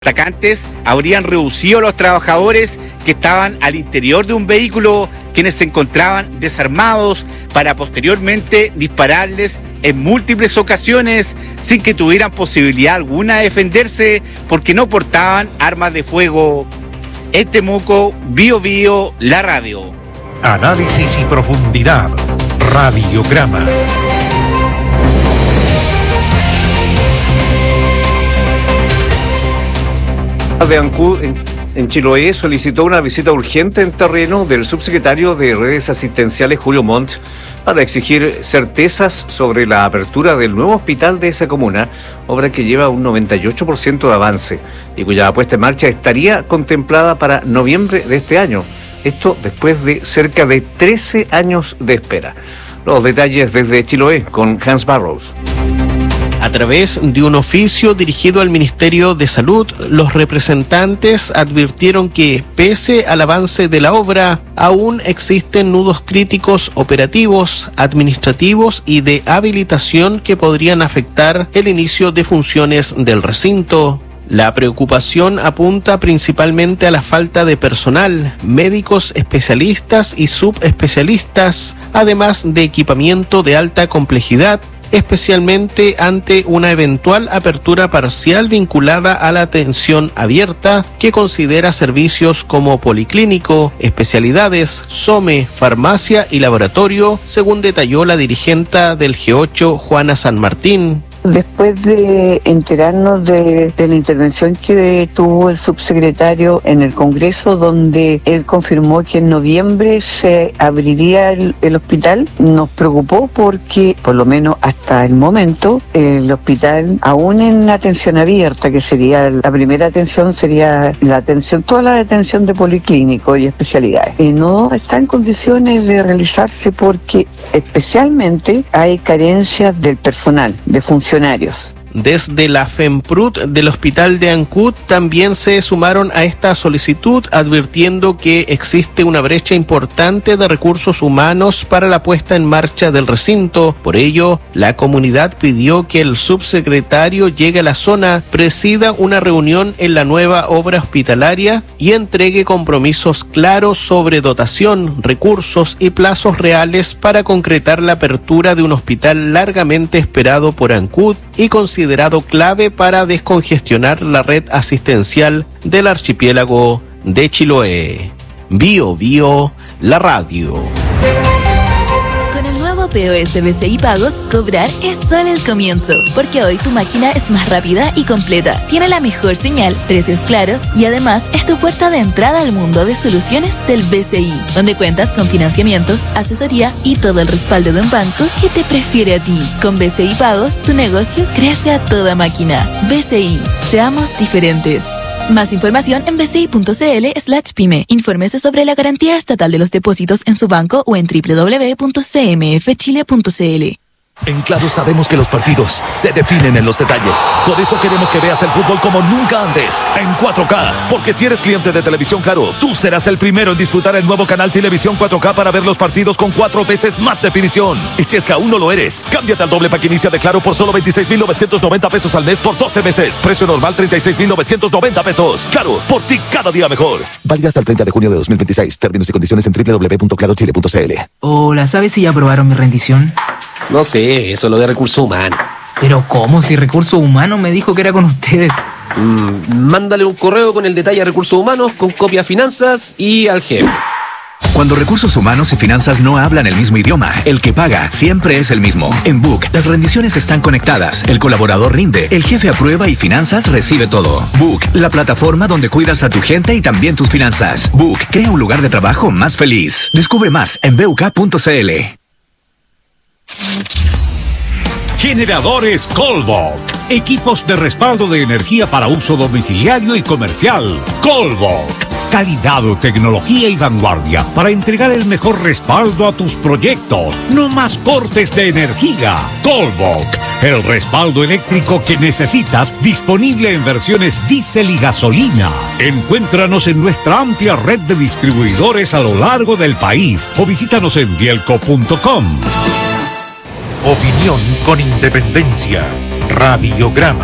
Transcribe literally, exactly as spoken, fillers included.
Atacantes habrían reducido a los trabajadores que estaban al interior de un vehículo, quienes se encontraban desarmados, para posteriormente dispararles en múltiples ocasiones sin que tuvieran posibilidad alguna de defenderse porque no portaban armas de fuego. En Temuco, Bio Bio, la radio. Análisis y profundidad. Radiograma. De Ancud en, en Chiloé solicitó una visita urgente en terreno del subsecretario de Redes Asistenciales Julio Montt para exigir certezas sobre la apertura del nuevo hospital de esa comuna, obra que lleva un noventa y ocho por ciento de avance y cuya puesta en marcha estaría contemplada para noviembre de este año. Esto después de cerca de trece años de espera. Los detalles desde Chiloé con Hans Barrows. A través de un oficio dirigido al Ministerio de Salud, los representantes advirtieron que, pese al avance de la obra, aún existen nudos críticos operativos, administrativos y de habilitación que podrían afectar el inicio de funciones del recinto. La preocupación apunta principalmente a la falta de personal, médicos especialistas y subespecialistas, además de equipamiento de alta complejidad, especialmente ante una eventual apertura parcial vinculada a la atención abierta, que considera servicios como policlínico, especialidades, SOME, farmacia y laboratorio, según detalló la dirigenta del G ocho, Juana San Martín. Después de enterarnos de, de la intervención que tuvo el subsecretario en el Congreso, donde él confirmó que en noviembre se abriría el, el hospital, nos preocupó porque, por lo menos hasta el momento, el hospital, aún en atención abierta, que sería la primera atención, sería la atención, toda la atención de policlínico y especialidades, y no está en condiciones de realizarse porque especialmente hay carencias del personal, de funcionarios. Desde la FEMPRUT del Hospital de Ancud también se sumaron a esta solicitud, advirtiendo que existe una brecha importante de recursos humanos para la puesta en marcha del recinto. Por ello, la comunidad pidió que el subsecretario llegue a la zona, presida una reunión en la nueva obra hospitalaria y entregue compromisos claros sobre dotación, recursos y plazos reales para concretar la apertura de un hospital largamente esperado por Ancud y considerado considerado clave para descongestionar la red asistencial del archipiélago de Chiloé. Bio Bio, la radio. Con el nuevo P O S B C I Pagos, cobrar es solo el comienzo, porque hoy tu máquina es más rápida y completa, tiene la mejor señal, precios claros y además es tu puerta de entrada al mundo de soluciones del B C I, donde cuentas con financiamiento, asesoría y todo el respaldo de un banco que te prefiere a ti. Con B C I Pagos, tu negocio crece a toda máquina. B C I, seamos diferentes. Más información en bci.cl slash pyme. Infórmese sobre la garantía estatal de los depósitos en su banco o en doble u doble u doble u punto c m f chile punto c l. En Claro sabemos que los partidos se definen en los detalles. Por eso queremos que veas el fútbol como nunca antes, en cuatro K. Porque si eres cliente de Televisión Claro, tú serás el primero en disfrutar el nuevo canal Televisión cuatro K para ver los partidos con cuatro veces más definición. Y si es que aún no lo eres, cámbiate al doble pack inicia de Claro por solo veintiséis mil novecientos noventa pesos al mes por doce meses. Precio normal treinta y seis mil novecientos noventa pesos. Claro, por ti cada día mejor. Válida hasta el treinta de junio de dos mil veintiséis. Términos y condiciones en doble u doble u doble u punto claro chile punto c l. Hola, ¿sabes si ya aprobaron mi rendición? No sé, eso es lo de recursos humanos. Pero ¿cómo? Si recursos humanos me dijo que era con ustedes. Mm, mándale un correo con el detalle a recursos humanos, con copia a finanzas y al jefe. Cuando recursos humanos y finanzas no hablan el mismo idioma, el que paga siempre es el mismo. En Book, las rendiciones están conectadas, el colaborador rinde, el jefe aprueba y finanzas recibe todo. Book, la plataforma donde cuidas a tu gente y también tus finanzas. Book, crea un lugar de trabajo más feliz. Descubre más en b u k punto c l. Generadores Colvolk. Equipos de respaldo de energía para uso domiciliario y comercial. Colvolk. Calidad, tecnología y vanguardia para entregar el mejor respaldo a tus proyectos. No más cortes de energía. Colvolk. El respaldo eléctrico que necesitas, disponible en versiones diésel y gasolina. Encuéntranos en nuestra amplia red de distribuidores a lo largo del país o visítanos en bielco punto com. Opinión con independencia. Radiograma.